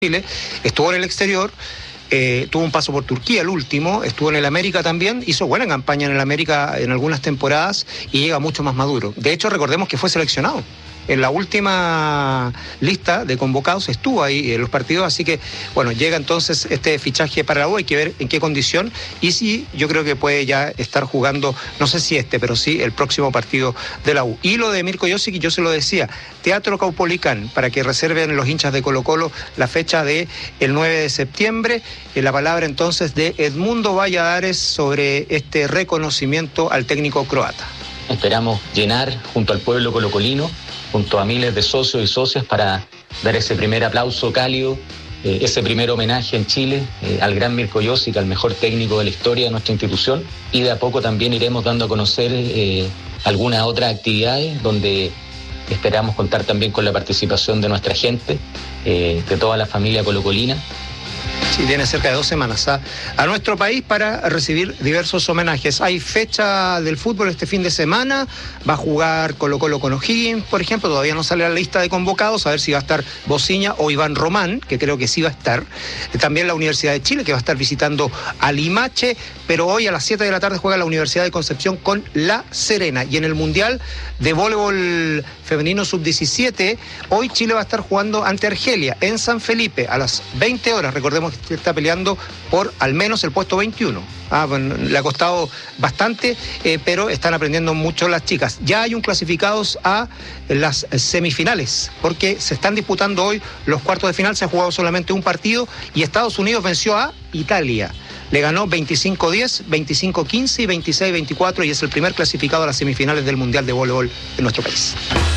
Chile, estuvo en el exterior, tuvo un paso por Turquía, el último, estuvo en el América también, hizo buena campaña en el América en algunas temporadas y llega mucho más maduro. De hecho, recordemos que fue seleccionado. En la última lista de convocados estuvo ahí en los partidos, así que, bueno, llega entonces este fichaje para la U, hay que ver en qué condición, y sí, yo creo que puede ya estar jugando, no sé si pero sí el próximo partido de la U. Y lo de Mirko Josic, yo se lo decía, Teatro Caupolicán, para que reserven los hinchas de Colo-Colo la fecha del 9 de septiembre, la palabra entonces de Edmundo Valladares sobre este reconocimiento al técnico croata. Esperamos llenar junto al pueblo colocolino, junto a miles de socios y socias, para dar ese primer aplauso cálido, ese primer homenaje en Chile al gran Mirko Josic, al mejor técnico de la historia de nuestra institución, y de a poco también iremos dando a conocer algunas otras actividades donde esperamos contar también con la participación de nuestra gente, de toda la familia colocolina. Sí, tiene cerca de 2 semanas a nuestro país para recibir diversos homenajes. Hay fecha del fútbol este fin de semana, va a jugar Colo-Colo con O'Higgins, por ejemplo, todavía no sale la lista de convocados, a ver si va a estar Bociña o Iván Román, que creo que sí va a estar. También la Universidad de Chile, que va a estar visitando a Limache, pero hoy a las 7 de la tarde juega la Universidad de Concepción con La Serena. Y en el Mundial de Voleibol Femenino Sub-17, hoy Chile va a estar jugando ante Argelia en San Felipe a las 20 horas. Recordemos que está peleando por al menos el puesto 21. Bueno, le ha costado bastante, pero están aprendiendo mucho las chicas. Ya hay un clasificados a las semifinales, porque se están disputando hoy los cuartos de final. Se ha jugado solamente un partido y Estados Unidos venció a Italia. Le ganó 25-10, 25-15 y 26-24 y es el primer clasificado a las semifinales del Mundial de Voleibol en nuestro país.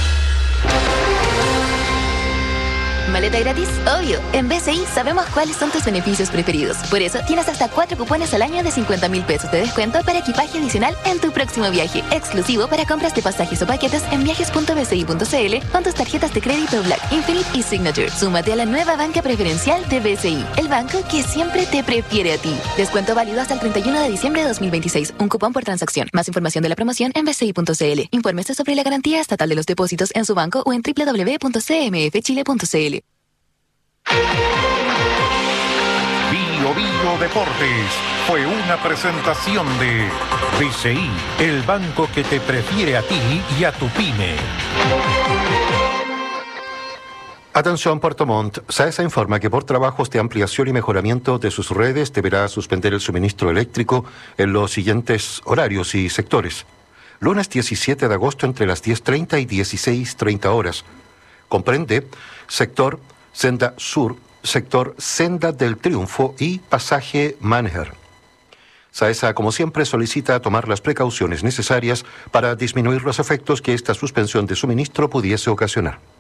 ¿Maleta gratis? Obvio. En BCI sabemos cuáles son tus beneficios preferidos. Por eso tienes hasta 4 cupones al año de 50,000 pesos de descuento para equipaje adicional en tu próximo viaje. Exclusivo para compras de pasajes o paquetes en viajes.bci.cl con tus tarjetas de crédito Black, Infinite y Signature. Súmate a la nueva banca preferencial de BCI, el banco que siempre te prefiere a ti. Descuento válido hasta el 31 de diciembre de 2026. Un cupón por transacción. Más información de la promoción en bci.cl. Infórmese sobre la garantía estatal de los depósitos en su banco o en www.cmfchile.cl. Bio Bio Deportes fue una presentación de BCI, el banco que te prefiere a ti y a tu pyme. Atención Puerto Montt, SAESA informa que por trabajos de ampliación y mejoramiento de sus redes deberá suspender el suministro eléctrico en los siguientes horarios y sectores. Lunes 17 de agosto entre las 10:30 y 16:30 horas. Comprende sector Senda Sur, sector Senda del Triunfo y pasaje Manejar. SAESA, como siempre, solicita tomar las precauciones necesarias para disminuir los efectos que esta suspensión de suministro pudiese ocasionar.